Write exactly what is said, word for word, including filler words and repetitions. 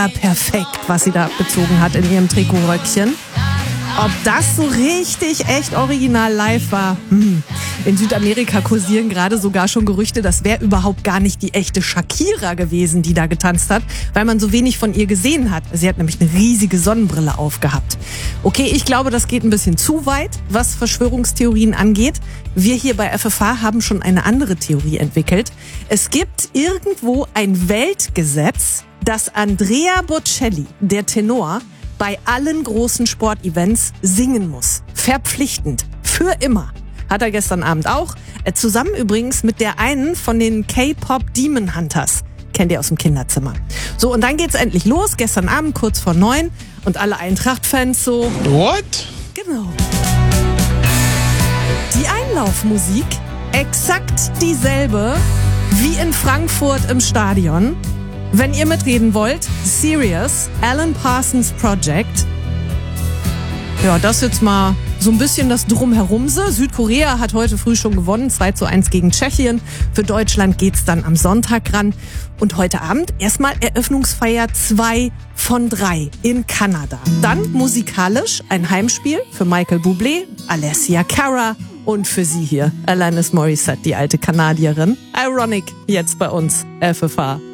perfekt, was sie da bezogen hat in ihrem Trikotröckchen. Ob das so richtig echt original live war? Hm. In Südamerika kursieren gerade sogar schon Gerüchte, das wäre überhaupt gar nicht die echte Shakira gewesen, die da getanzt hat, weil man so wenig von ihr gesehen hat. Sie hat nämlich eine riesige Sonnenbrille aufgehabt. Okay, ich glaube, das geht ein bisschen zu weit, was Verschwörungstheorien angeht. Wir hier bei F F H haben schon eine andere Theorie entwickelt. Es gibt irgendwo ein Weltgesetz, dass Andrea Bocelli, der Tenor, bei allen großen Sportevents singen muss. Verpflichtend. Für immer. Hat er gestern Abend auch. Zusammen übrigens mit der einen von den K-Pop Demon Hunters. Kennt ihr aus dem Kinderzimmer. So, und dann geht's endlich los. Gestern Abend kurz vor neun. Und alle Eintracht-Fans so... What? Genau. Die Einlaufmusik exakt dieselbe wie in Frankfurt im Stadion. Wenn ihr mitreden wollt, Serious, Alan Parsons Project. Ja, das jetzt mal so ein bisschen das Drumherumse. Südkorea hat heute früh schon gewonnen, zwei zu eins gegen Tschechien. Für Deutschland geht's dann am Sonntag ran. Und heute Abend erstmal Eröffnungsfeier zwei von drei in Kanada. Dann musikalisch ein Heimspiel für Michael Bublé, Alessia Cara und für sie hier, Alanis Morissette, die alte Kanadierin. Ironic, jetzt bei uns, F F H.